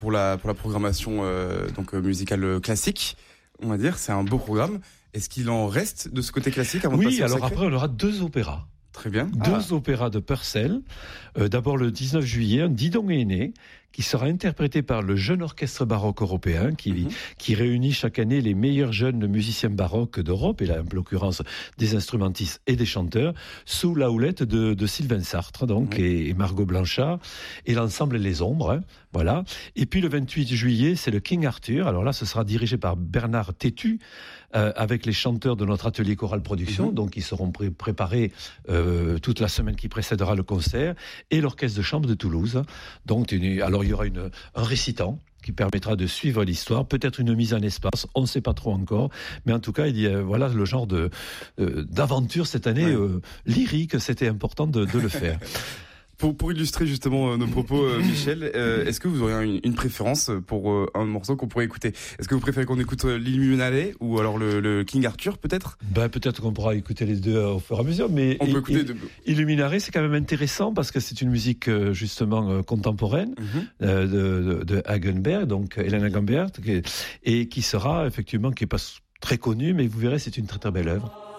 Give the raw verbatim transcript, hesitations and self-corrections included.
pour la pour la programmation euh, donc euh, musicale classique, on va dire. C'est un beau programme. Est-ce qu'il en reste de ce côté classique avant de passer Oui, au alors sacré ? après, on aura deux opéras. Très bien. Deux Ah. opéras de Purcell. Euh, d'abord le dix-neuf juillet, un Didon est né, qui sera interprété par le jeune orchestre baroque européen, qui, Mhm. qui réunit chaque année les meilleurs jeunes musiciens baroques d'Europe, et là, en l'occurrence, des instrumentistes et des chanteurs, sous la houlette de, de Sylvain Sartre, donc, Oui. et, et Margot Blanchard, et l'ensemble Les Ombres, hein, voilà. Et puis le vingt-huit juillet, c'est le King Arthur. Alors là, ce sera dirigé par Bernard Tétu, euh, avec les chanteurs de notre atelier Chorale Production, Mhm. donc ils seront pré- préparés euh, toute la semaine qui précédera le concert, et l'orchestre de chambre de Toulouse. Donc, une, alors il y aura une, un récitant qui permettra de suivre l'histoire, peut-être une mise en espace, on ne sait pas trop encore, mais en tout cas, il y a voilà le genre de euh, d'aventure cette année Ouais. euh, lyrique, c'était important de, de le faire. Pour, pour illustrer justement euh, nos propos, euh, Michel, euh, est-ce que vous auriez une, une préférence pour euh, un morceau qu'on pourrait écouter ? Est-ce que vous préférez qu'on écoute euh, l'Illuminale ou alors le, le King Arthur peut-être ? Ben, peut-être qu'on pourra écouter les deux au fur et à mesure, mais On peut écouter I- de... Illuminare, c'est quand même intéressant parce que c'est une musique euh, justement euh, contemporaine Mhm. euh, de, de, de Hagenberg, donc Hélène Hagenberg, qui- et qui sera effectivement, qui est pas très connue, mais vous verrez, c'est une très très belle œuvre.